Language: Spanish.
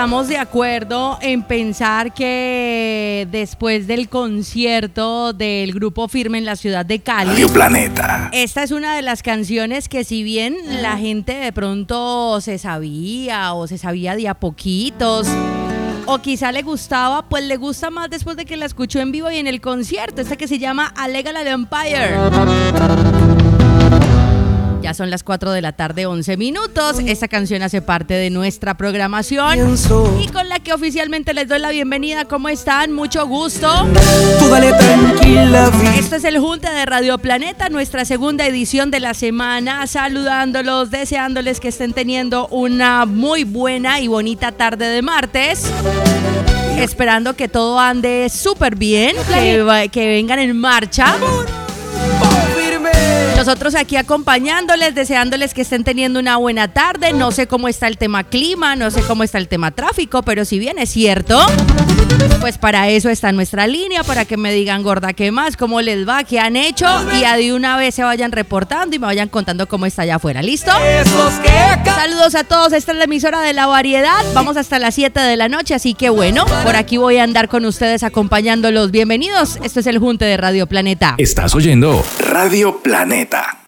estamos de acuerdo en pensar que después del concierto del Grupo Firme en la ciudad de Cali, Radio Planeta, esta es una de las canciones que, si bien la gente de pronto se sabía o se sabía de a poquitos, o quizá le gustaba, pues le gusta más después de que la escuchó en vivo y en el concierto. Esta que se llama Alega la Empire. Ya son las 4 de la tarde, 11 minutos. Esta canción hace parte de nuestra programación y con la que oficialmente les doy la bienvenida. ¿Cómo están? Mucho gusto. Tú dale tranquila, Esto es el Junte de Radio Planeta, nuestra segunda edición de la semana. Saludándolos, deseándoles que estén teniendo una muy buena y bonita tarde de martes. Esperando que todo ande súper bien, que vengan en marcha. Nosotros aquí acompañándoles, deseándoles que estén teniendo una buena tarde. No sé cómo está el tema clima, no sé cómo está el tema tráfico, pero si bien es cierto, pues para eso está nuestra línea, para que me digan, gorda, ¿qué más? ¿Cómo les va? ¿Qué han hecho? Y a de una vez se vayan reportando y me vayan contando cómo está allá afuera. ¿Listo? Saludos a todos, esta es la emisora de la variedad. Vamos hasta las 7 de la noche, así que bueno, por aquí voy a andar con ustedes acompañándolos. Bienvenidos, esto es el Junte de Radio Planeta. estás oyendo Radio Planeta.